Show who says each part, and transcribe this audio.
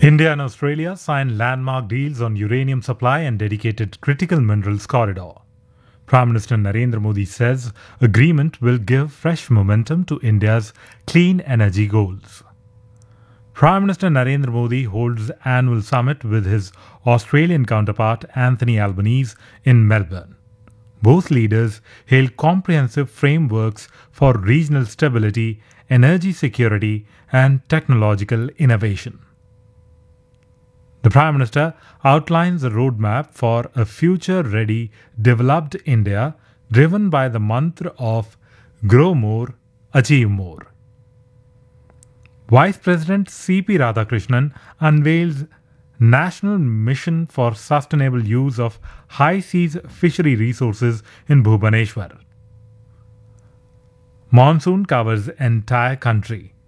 Speaker 1: India and Australia signed landmark deals on uranium supply and dedicated critical minerals corridor. Prime Minister Narendra Modi says agreement will give fresh momentum to India's clean energy goals. Prime Minister Narendra Modi holds annual summit with his Australian counterpart Anthony Albanese in Melbourne. Both leaders hailed comprehensive frameworks for regional stability, energy security, and technological innovation. The Prime Minister outlines a roadmap for a future ready, developed India driven by the mantra of Grow More, Achieve More. Vice President C.P. Radhakrishnan unveils National Mission for Sustainable Use of High Seas Fishery Resources in Bhubaneswar. Monsoon covers entire country.